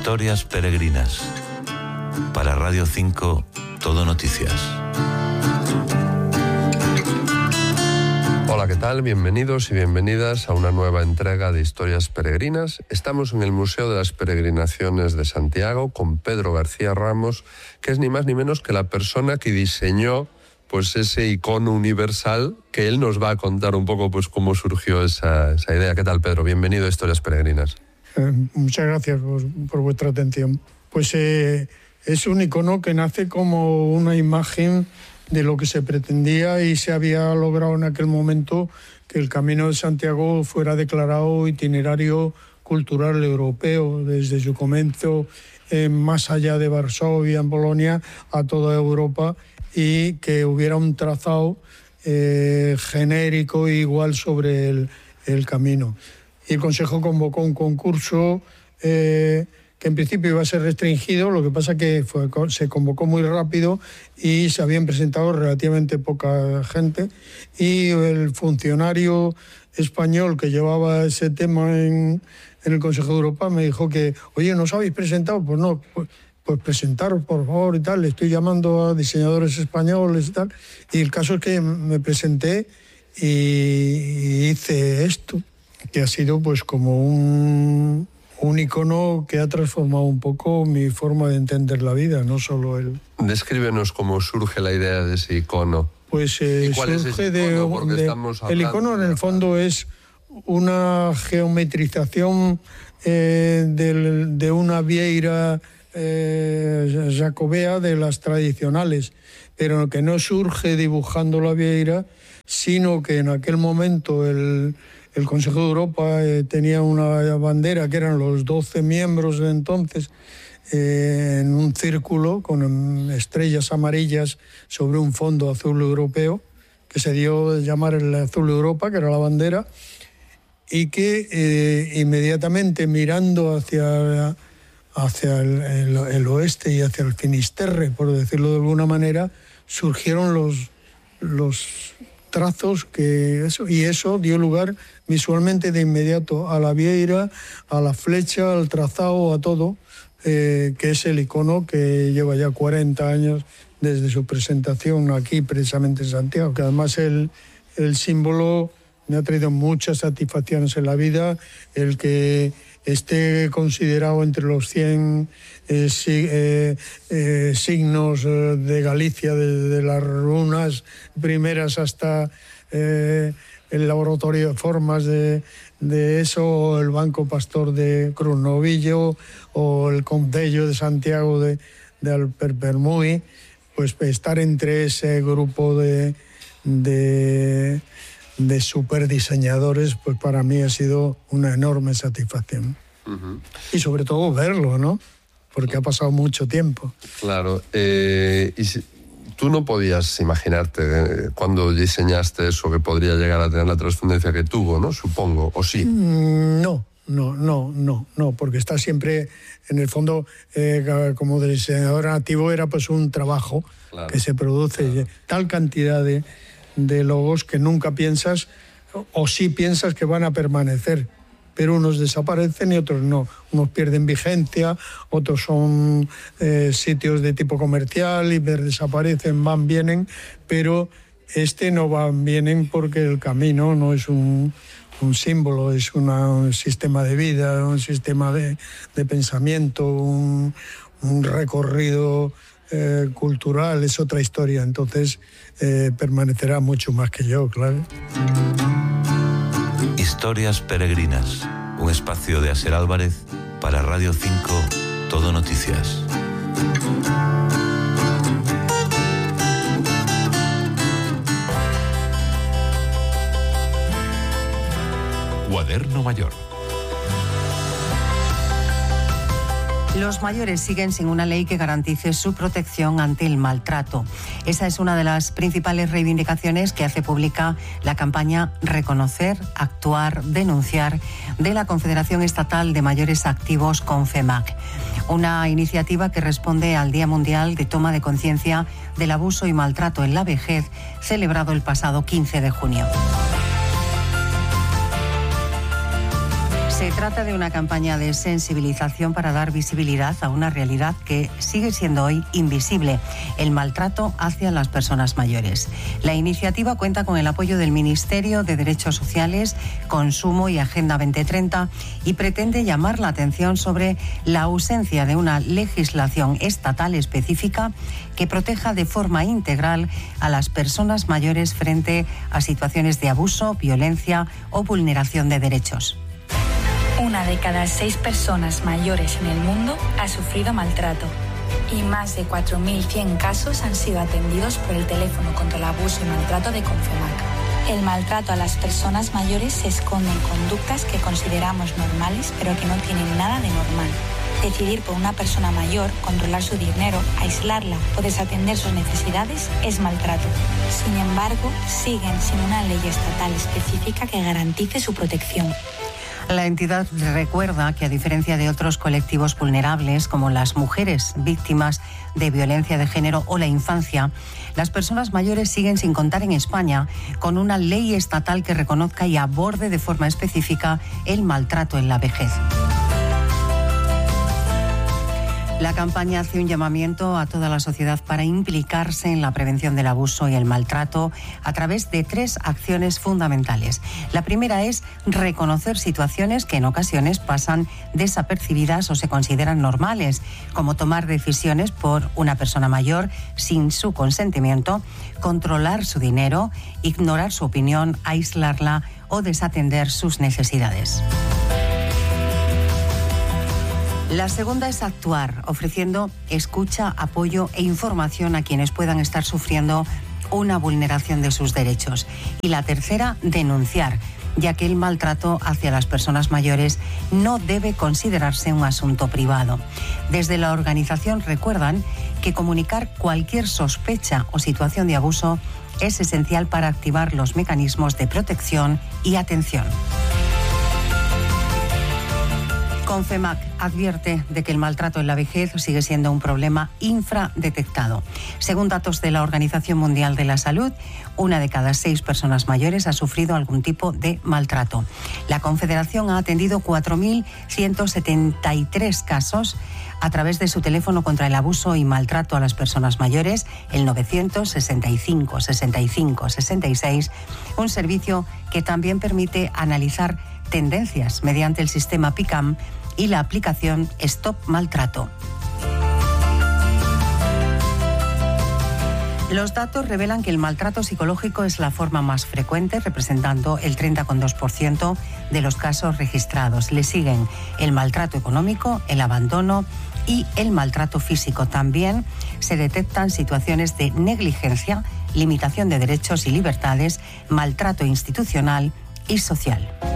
Historias peregrinas. Para Radio 5, Todo Noticias. Hola, ¿qué tal? Bienvenidos y bienvenidas a una nueva entrega de Historias Peregrinas. Estamos en el Museo de las Peregrinaciones de Santiago con Pedro García Ramos, que es ni más ni menos que la persona que diseñó pues ese icono universal, que él nos va a contar un poco pues cómo surgió esa idea. ¿Qué tal, Pedro? Bienvenido a Historias Peregrinas. Muchas gracias por vuestra atención. Pues es un icono que nace como una imagen de lo que se pretendía y se había logrado en aquel momento, que el Camino de Santiago fuera declarado itinerario cultural europeo desde su comienzo más allá de Varsovia, en Polonia, a toda Europa, y que hubiera un trazado genérico igual sobre el camino. Y el Consejo convocó un concurso que en principio iba a ser restringido, lo que pasa que se convocó muy rápido y se habían presentado relativamente poca gente, y el funcionario español que llevaba ese tema en el Consejo de Europa me dijo que, oye, ¿no os habéis presentado? Pues no, pues presentaros, por favor, y tal. Le estoy llamando a diseñadores españoles y tal. Y el caso es que me presenté y hice esto, que ha sido pues como un icono que ha transformado un poco mi forma de entender la vida, no solo él. Descríbenos cómo surge la idea de ese icono. Pues surge el icono en el fondo es una geometrización de una vieira jacobea de las tradicionales, pero que no surge dibujando la vieira, sino que en aquel momento el Consejo de Europa tenía una bandera que eran los 12 miembros de entonces, en un círculo con estrellas amarillas sobre un fondo azul europeo, que se dio a llamar el Azul Europa, que era la bandera, y que inmediatamente mirando hacia el oeste y hacia el Finisterre, por decirlo de alguna manera, surgieron los trazos y eso dio lugar visualmente de inmediato a la vieira, a la flecha, al trazado, a todo, que es el icono que lleva ya 40 años desde su presentación aquí precisamente en Santiago, que además el símbolo me ha traído muchas satisfacciones en la vida, el que esté considerado entre los 100 signos de Galicia, desde las runas primeras hasta el laboratorio de formas de eso, el Banco Pastor de Cruznovillo o el Concello de Santiago de Alperpermuy, pues estar entre ese grupo de superdiseñadores, pues para mí ha sido una enorme satisfacción. Uh-huh. Y sobre todo verlo, ¿no? Porque ha pasado mucho tiempo. Claro. Tú no podías imaginarte cuando diseñaste eso que podría llegar a tener la trascendencia que tuvo, ¿no? Supongo, ¿o sí? No, porque está siempre, en el fondo, como diseñador nativo, era pues un trabajo, claro, que se produce, claro, tal cantidad de logos que nunca piensas, o sí piensas que van a permanecer, pero unos desaparecen y otros no. Unos pierden vigencia, otros son sitios de tipo comercial y desaparecen, van, vienen, pero no van, vienen porque el camino no es un símbolo, es un sistema de vida, un sistema de pensamiento, un recorrido cultural, es otra historia. Entonces permanecerá mucho más que yo, claro. Historias Peregrinas, un espacio de Asier Álvarez para Radio 5, Todo Noticias. Cuaderno Mayor. Los mayores siguen sin una ley que garantice su protección ante el maltrato. Esa es una de las principales reivindicaciones que hace pública la campaña Reconocer, Actuar, Denunciar de la Confederación Estatal de Mayores Activos, CONFEMAC. Una iniciativa que responde al Día Mundial de Toma de Conciencia del Abuso y Maltrato en la Vejez, celebrado el pasado 15 de junio. Se trata de una campaña de sensibilización para dar visibilidad a una realidad que sigue siendo hoy invisible: el maltrato hacia las personas mayores. La iniciativa cuenta con el apoyo del Ministerio de Derechos Sociales, Consumo y Agenda 2030 y pretende llamar la atención sobre la ausencia de una legislación estatal específica que proteja de forma integral a las personas mayores frente a situaciones de abuso, violencia o vulneración de derechos. 1 de cada 6 personas mayores en el mundo ha sufrido maltrato y más de 4.100 casos han sido atendidos por el teléfono contra el abuso y maltrato de Confemac. El maltrato a las personas mayores se esconde en conductas que consideramos normales, pero que no tienen nada de normal. Decidir por una persona mayor, controlar su dinero, aislarla o desatender sus necesidades es maltrato. Sin embargo, siguen sin una ley estatal específica que garantice su protección. La entidad recuerda que, a diferencia de otros colectivos vulnerables como las mujeres víctimas de violencia de género o la infancia, las personas mayores siguen sin contar en España con una ley estatal que reconozca y aborde de forma específica el maltrato en la vejez. La campaña hace un llamamiento a toda la sociedad para implicarse en la prevención del abuso y el maltrato a través de 3 acciones fundamentales. La primera es reconocer situaciones que en ocasiones pasan desapercibidas o se consideran normales, como tomar decisiones por una persona mayor sin su consentimiento, controlar su dinero, ignorar su opinión, aislarla o desatender sus necesidades. La segunda es actuar, ofreciendo escucha, apoyo e información a quienes puedan estar sufriendo una vulneración de sus derechos. Y la tercera, denunciar, ya que el maltrato hacia las personas mayores no debe considerarse un asunto privado. Desde la organización recuerdan que comunicar cualquier sospecha o situación de abuso es esencial para activar los mecanismos de protección y atención. Confemac advierte de que el maltrato en la vejez sigue siendo un problema infradetectado. Según datos de la Organización Mundial de la Salud, 1 de cada 6 personas mayores ha sufrido algún tipo de maltrato. La Confederación ha atendido 4.173 casos a través de su teléfono contra el abuso y maltrato a las personas mayores, el 965 65 66, un servicio que también permite analizar tendencias mediante el sistema PICAM y la aplicación Stop Maltrato. Los datos revelan que el maltrato psicológico es la forma más frecuente, representando el 30,2% de los casos registrados. Le siguen el maltrato económico, el abandono y el maltrato físico. También se detectan situaciones de negligencia, limitación de derechos y libertades, maltrato institucional y social.